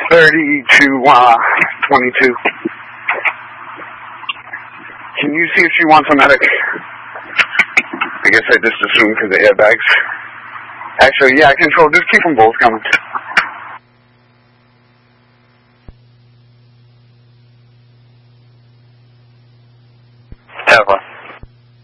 30 to 22. Can you see if she wants a medic? I guess I just assumed because of airbags. Actually, yeah, Control, just keep them both coming.